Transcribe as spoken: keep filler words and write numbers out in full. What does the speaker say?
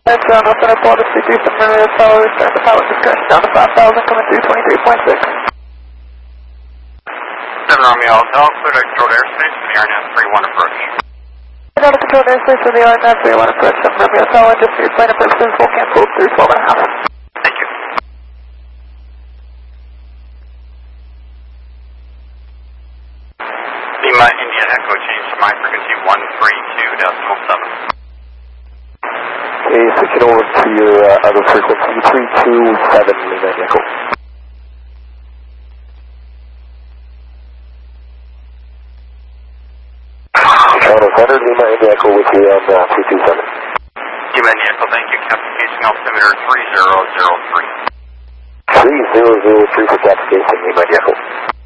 That's on the center port of City from the tower, start the power discussion down to five thousand, coming through twenty-three point six. seven Romeo Hotel, clear to controlled airspace for the R N F three one approach. Clear to controlled airspace for the R N F three one approach, seven Romeo Hotel, just for your plane purposes, we'll cancel through twelve and a half. Thank you. Lima India Echo, change to my frequency one three two decimal seven. Okay, switching over to your uh, other frequency, three two seven Lima Echo. Toronto Center, Lima India Echo with you on uh, three two seven. Lima India Echo, thank you. Captain Casing altimeter three zero zero three. three zero zero three for Captain Casing, Lima India Echo.